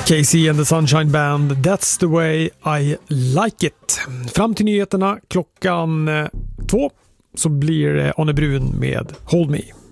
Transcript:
Casey and the Sunshine Band, That's the way I like it. Fram till nyheterna klockan 2 så blir det Arne Brun med Hold Me.